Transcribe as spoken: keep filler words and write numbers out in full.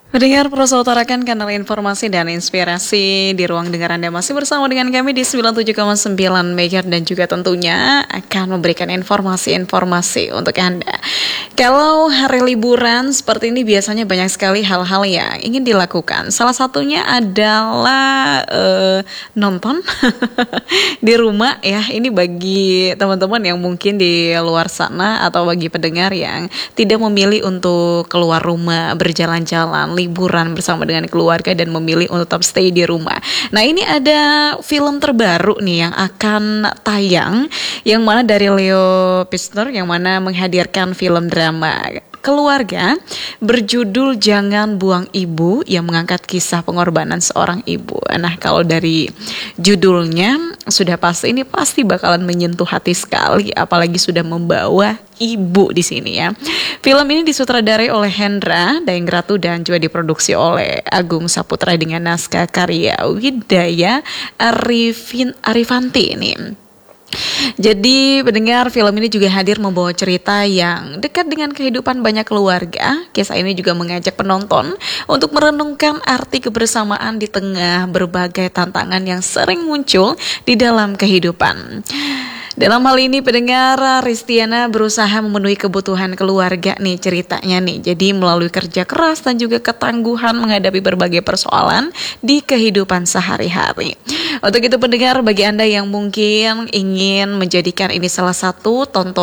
Pendengar Prosa utarakan kanal informasi dan inspirasi di ruang dengar Anda masih bersama dengan kami di sembilan puluh tujuh koma sembilan MHz dan juga tentunya akan memberikan informasi-informasi untuk Anda. Kalau hari liburan seperti ini biasanya banyak sekali hal-hal yang ingin dilakukan. Salah satunya adalah uh, nonton di rumah ya. Ini bagi teman-teman yang mungkin di luar sana atau bagi pendengar yang tidak memilih untuk keluar rumah, berjalan-jalan, liburan bersama dengan keluarga dan memilih untuk tetap stay di rumah. Nah, ini ada film terbaru nih yang akan tayang, yang mana dari Leo Pistor, yang mana menghadirkan film drama keluarga berjudul Jangan Buang Ibu, yang mengangkat kisah pengorbanan seorang ibu. Nah, kalau dari judulnya sudah pasti ini pasti bakalan menyentuh hati sekali, apalagi sudah membawa ibu di sini ya. Film ini disutradarai oleh Hendra Daenggratu dan juga diproduksi oleh Agung Saputra dengan naskah karya Widaya Arifin Arifanti ini. Jadi pendengar, film ini juga hadir membawa cerita yang dekat dengan kehidupan banyak keluarga. Kisah ini juga mengajak penonton untuk merenungkan arti kebersamaan di tengah berbagai tantangan yang sering muncul di dalam kehidupan. Dalam hal ini pendengar, Ristiana berusaha memenuhi kebutuhan keluarga nih ceritanya nih. Jadi melalui kerja keras dan juga ketangguhan menghadapi berbagai persoalan di kehidupan sehari-hari. Untuk itu pendengar, bagi Anda yang mungkin ingin menjadikan ini salah satu tontonan